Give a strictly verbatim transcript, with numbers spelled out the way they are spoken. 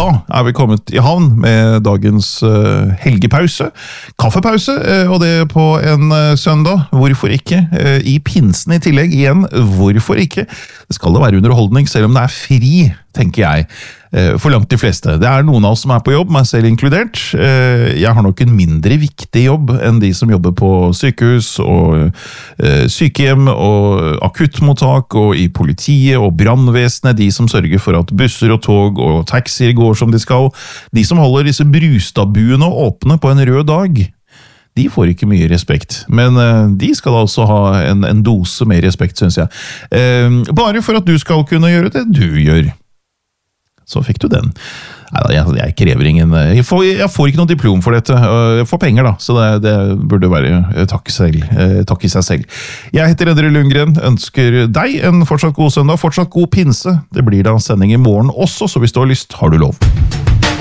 Da er vi kommet i havn med dagens uh, helgepause, kaffepause, uh, og det på en uh, søndag. Hvorfor ikke? Uh, I pinsen i tillegg igjen, hvorfor ikke? Det skal da være underholdning, selv om det er fri, tenker jeg. For langt de fleste. Det er noen av oss som er på jobb, meg selv inkludert. Jeg har nok en mindre viktig jobb enn de som jobber på sykehus og sykehjem og akuttmottak og i politiet og brannvesenet, de som sørger for at busser og tog og taxier går som de skal. De som holder disse Brustadbuene åpne på en rød dag. De får ikke mye respekt, men de skal altså ha en, en dose mer respekt, synes jeg. Bare for at du skal kunne gjøre det du gjør. Så fikk du den. Neida, jeg, jeg krever ingen... Jeg får, jeg får ikke noe diplom for dette. Jeg får penger da, så det, det burde være takk, selv, takk i seg selv. Jeg heter Endre Lundgren, ønsker deg en fortsatt god søndag, fortsatt god pinse. Det blir da sending i morgen også, så hvis du har lyst, har du lov.